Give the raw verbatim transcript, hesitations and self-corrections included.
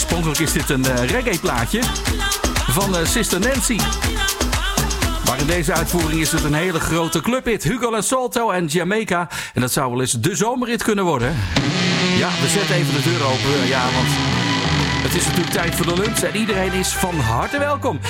oorspronkelijk is dit een uh, reggae plaatje van uh, Sister Nancy. Maar in deze uitvoering is het een hele grote clubhit. Hugo La Salto en Jamaica. En dat zou wel eens de zomerrit kunnen worden. Ja, we zetten even de deur open. Ja, want het is natuurlijk tijd voor de lunch. En iedereen is van harte welkom.